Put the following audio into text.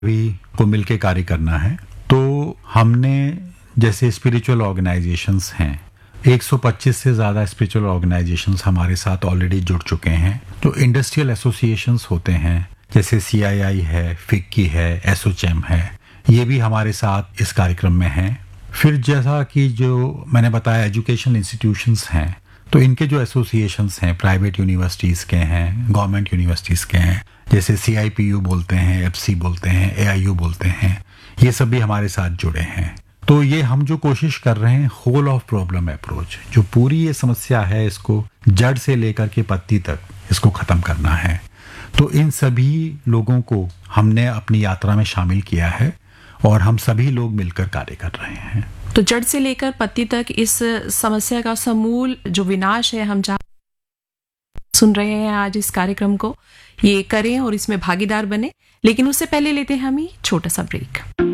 भी को मिलके कार्य करना है। तो हमने जैसे स्पिरिचुअल ऑर्गेनाइजेशंस हैं, 125 से ज़्यादा स्पिरिचुअल ऑर्गेनाइजेशंस हमारे साथ ऑलरेडी जुड़ चुके हैं। जो इंडस्ट्रियल एसोसिएशंस होते हैं जैसे CII है, फिक्की है, एसोचैम है, ये भी हमारे साथ इस कार्यक्रम में हैं। फिर जैसा कि जो मैंने बताया एजुकेशनल इंस्टीट्यूशंस हैं, तो इनके जो एसोसिएशंस हैं प्राइवेट यूनिवर्सिटीज़ के हैं, गवर्नमेंट यूनिवर्सिटीज़ के हैं, जैसे CIPU बोलते हैं, FC बोलते हैं, AIU बोलते हैं, ये सब भी हमारे साथ जुड़े हैं। तो ये हम जो कोशिश कर रहे हैं होल ऑफ प्रॉब्लम अप्रोच, जो पूरी ये समस्या है इसको जड़ से लेकर के पत्ती तक इसको ख़त्म करना है। तो इन सभी लोगों को हमने अपनी यात्रा में शामिल किया है और हम सभी लोग मिलकर कार्य कर रहे हैं। तो जड़ से लेकर पत्ती तक इस समस्या का समूल जो विनाश है, हम सुन रहे हैं आज इस कार्यक्रम को, ये करें और इसमें भागीदार बने। लेकिन उससे पहले लेते हैं हम ही छोटा सा ब्रेक।